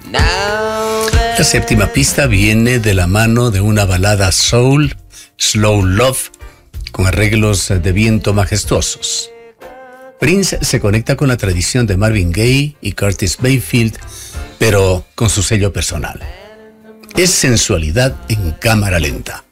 La séptima pista viene de la mano de una balada soul, Slow Love, con arreglos de viento majestuosos. Prince se conecta con la tradición de Marvin Gaye y Curtis Mayfield, pero con su sello personal. Es sensualidad en cámara lenta.